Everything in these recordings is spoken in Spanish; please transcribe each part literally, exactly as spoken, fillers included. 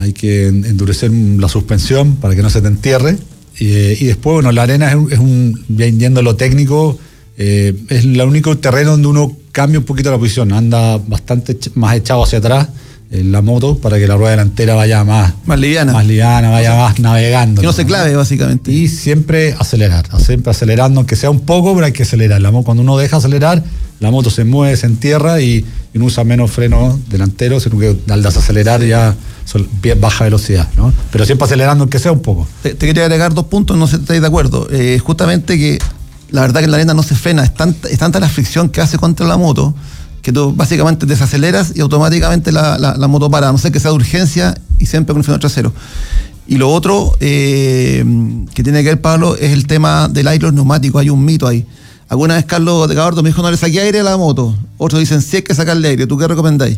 hay que endurecer la suspensión para que no se te entierre. Y, y después, bueno, la arena es un, es un bien yendo lo técnico, eh, es el único terreno donde uno cambia un poquito la posición, anda bastante más echado hacia atrás en la moto para que la rueda delantera vaya más, más liviana, más liviana, vaya más navegando. Que no se clave, básicamente. Y siempre acelerar, siempre acelerando, aunque sea un poco, pero hay que acelerar. La moto, cuando uno deja acelerar, la moto se mueve, se entierra y, y no usa menos freno delantero, sino que al desacelerar ya son baja velocidad, ¿no? Pero siempre acelerando, aunque sea un poco. Te, te quería agregar dos puntos, no sé si estáis de acuerdo. Eh, justamente que la verdad que en la arena no se frena, es tanta, es tanta la fricción que hace contra la moto que tú básicamente desaceleras y automáticamente la, la, la moto para, a no ser que sea de urgencia y siempre con el freno trasero. Y lo otro eh, que tiene que ver, Pablo, es el tema del aire y los neumáticos. Hay un mito ahí. Alguna vez Carlos de Gabardo me dijo no le saqué aire a la moto. Otros dicen sí hay que sacarle aire. ¿Tú qué recomendáis?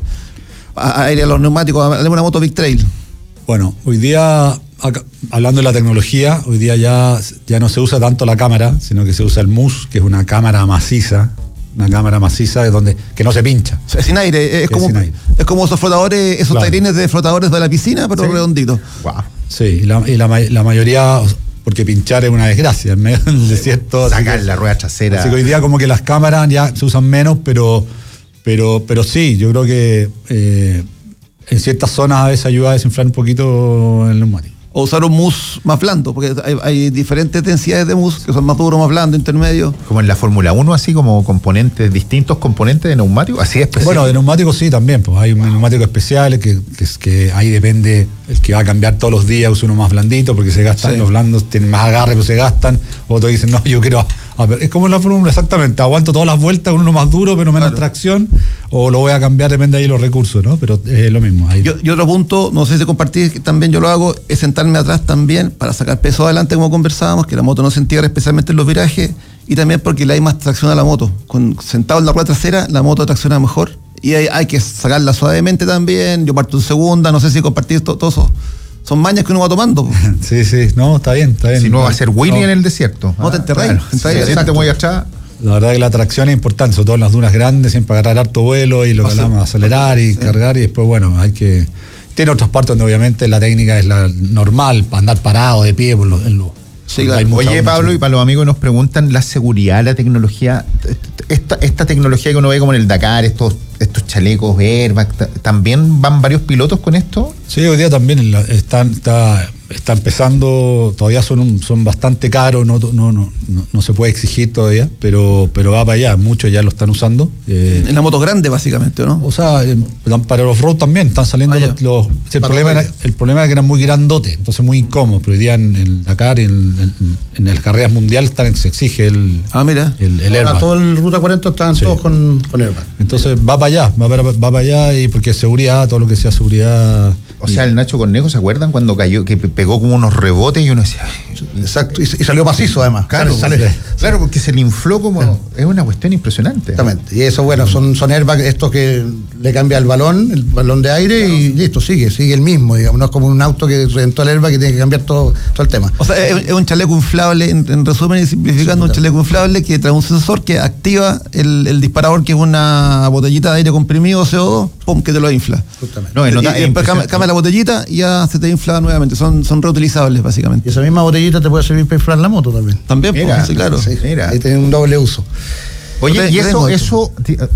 A, aire a los neumáticos, a una moto Big Trail. Bueno, hoy día, acá, hablando de la tecnología, hoy día ya, ya no se usa tanto la cámara, sino que se usa el M U S, que es una cámara maciza. Una cámara maciza de donde que no se pincha. Es sin aire, es, es como aire. Es como esos flotadores, esos claro. tairines de flotadores de la piscina, pero sí. redonditos. Wow. Sí, y, la, y la, la mayoría, porque pinchar es una desgracia, en medio del desierto. Sacar la rueda trasera. Así que hoy día como que las cámaras ya se usan menos, pero, pero, pero sí, yo creo que eh, en ciertas zonas a veces ayuda a desinflar un poquito el neumático. O usar un mousse más blando, porque hay, hay diferentes densidades de mousse que son más duros, más blandos, intermedios. Como en la Fórmula uno, así como componentes, distintos componentes de neumáticos, así es especial. Bueno, de neumáticos sí también, pues hay un neumático especial que, que, que ahí depende, el que va a cambiar todos los días, usa uno más blandito porque se gastan, sí. Los blandos tienen más agarre, pero se gastan. Otros dicen, no, yo quiero... A ver, es como en la Fórmula, exactamente, aguanto todas las vueltas, uno más duro, pero menos claro. tracción, o lo voy a cambiar, depende ahí de los recursos, ¿no? Pero es lo mismo. Ahí. Yo, y otro punto, no sé si compartís, que también yo lo hago, es sentarme atrás también para sacar peso adelante, como conversábamos, que la moto no se entierre, especialmente en los virajes, y también porque le hay más tracción a la moto. Con, sentado en la rueda trasera, la moto tracciona mejor, y hay, hay que sacarla suavemente también. Yo parto en segunda, no sé si compartís todo, todo eso. Son mañas que uno va tomando. Sí, sí, no, está bien, está bien. Si no va a ser Willy no. en el desierto. No ah, te enterráis. Claro. Sí, se siente muy atrás. La verdad que la tracción es importante, sobre todo en las dunas grandes, siempre agarrar harto vuelo y lo que hablamos, acelerar y sí. cargar, y después, bueno, hay que... Tiene otras partes donde obviamente la técnica es la normal, para andar parado, de pie, por lo, en lo, sí, claro. Oye, Pablo, mucho. Y para los amigos nos preguntan la seguridad, la tecnología, esta, esta tecnología que uno ve como en el Dakar, estos, estos chalecos airbag, ¿también van varios pilotos con esto? Sí, hoy día también están, está, está empezando, todavía son un, son bastante caros, no, no, no, no, no se puede exigir todavía, pero, pero va para allá, muchos ya lo están usando. Eh, en la moto grande básicamente, ¿no? O sea, para los road también están saliendo los, los el problema era, el problema era que eran muy grandotes, entonces muy incómodos, pero hoy día en el Dakar y en, en, en el carreras mundial están, se exige el ah mira el, el airbag. Todo el Ruta cuarenta están sí. todos con, con airbag. Entonces va para allá, va para, va para allá y porque seguridad, todo lo que sea seguridad. O sea, el Nacho Cornejo, ¿se acuerdan cuando cayó, que pegó como unos rebotes y uno decía... Exacto, y, y salió macizo además. Claro, sale, sale, claro, porque se le infló como... Claro. Es una cuestión impresionante. Exactamente, y eso, bueno, son, son airbags estos que le cambia el balón, el balón de aire claro. y listo, sigue, sigue el mismo, digamos, no es como un auto que reventó el airbag que tiene que cambiar todo, todo el tema. O sea, es, es un chaleco inflable, en, en resumen y simplificando, sí, un chaleco inflable que trae un sensor que activa el, el disparador, que es una botellita de aire comprimido, C O dos, pum, que te lo infla. Justamente. No, y, y, y después cambia, cambia la botellita y ya se te infla nuevamente, son, son reutilizables básicamente. Y esa misma botellita te puede servir para inflar la moto también. También, mira, pues, sí, claro. Sí, mira. Ahí tiene un doble uso. Oye, y eso, eso,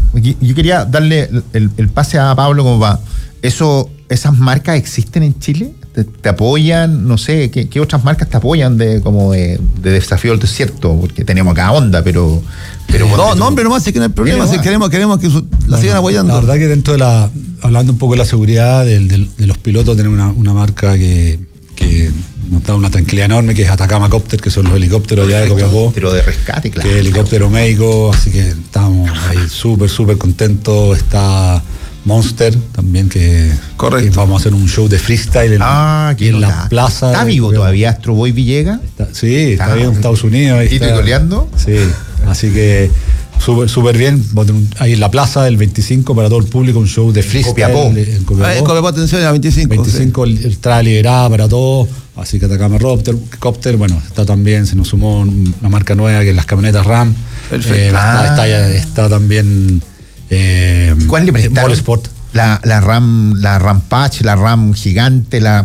yo quería darle el, el pase a Pablo como va. Eso, ¿esas marcas existen en Chile? ¿Te, te apoyan? No sé, ¿qué, qué otras marcas te apoyan de como de, de desafío al desierto? Porque tenemos acá Honda, pero... pero no, no, hombre, nomás, si es que no hay problema, si queremos, queremos que su, la bueno, sigan apoyando. La verdad que dentro de la, hablando un poco de la seguridad del, del, de los pilotos, tenemos una, una marca que, que nos da una tranquilidad enorme, que es Atacama Copter, que son los helicópteros allá de Copiapó. Helicóptero de rescate, claro. Que es helicóptero médico, así que estamos ahí súper, súper contentos. Está Monster también, que, que vamos a hacer un show de freestyle en, ah, en la plaza. ¿Está vivo todavía Astro Boy Villegas? Está, sí, está, está vivo en Estados Unidos. ¿Y goleando? Sí, así que súper súper bien. Ahí en la plaza del veinticinco para todo el público, un show de freestyle. Copiapó. En Copiapó. Ah, en Copiapó, atención, a veinticinco. veinticinco, sí. el, el trae liberada para todos. Así que Atacama Copter, bueno, está también, se nos sumó una marca nueva que es las camionetas RAM. Perfecto. Eh, ah. está, está, está también. Eh, ¿Cuál le prestaron? Sport. La, la RAM, la Rampage, la RAM gigante, la